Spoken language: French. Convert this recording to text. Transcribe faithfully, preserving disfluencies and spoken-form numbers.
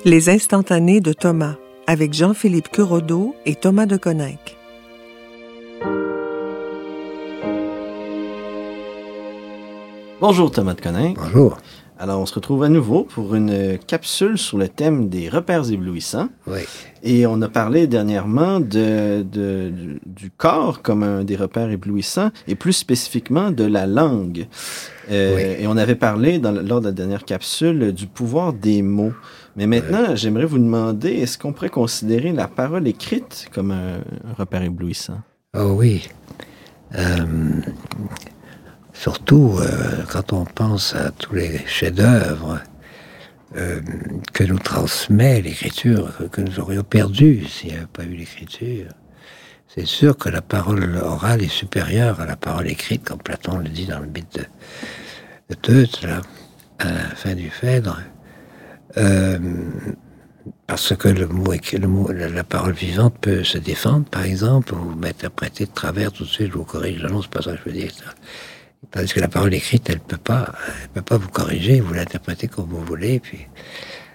Les instantanés de Thomas, avec Jean-Philippe Curodeau et Thomas de Coninck. Bonjour Thomas de Coninck. Bonjour. Alors, on se retrouve à nouveau pour une capsule sur le thème des repères éblouissants. Oui. Et on a parlé dernièrement de, de, du, du corps comme un des repères éblouissants et plus spécifiquement de la langue. Euh, oui. Et on avait parlé dans, lors de la dernière capsule du pouvoir des mots. Mais maintenant, oui. j'aimerais vous demander, est-ce qu'on pourrait considérer la parole écrite comme un, un repère éblouissant? Oh oui. Euh... Surtout euh, quand on pense à tous les chefs-d'œuvre euh, que nous transmet l'écriture, que, que nous aurions perdu s'il n'y avait pas eu l'écriture. C'est sûr que la parole orale est supérieure à la parole écrite, comme Platon le dit dans le mythe de, de Teute, là, à la fin du Phèdre. Euh, parce que le mot, le mot, la parole vivante peut se défendre, par exemple, ou m'interpréter de travers tout de suite, je vous corrige, non, c'est pas ça que je veux dire, ça. Parce que la parole écrite, elle peut pas, elle peut pas vous corriger, vous l'interprétez comme vous voulez, puis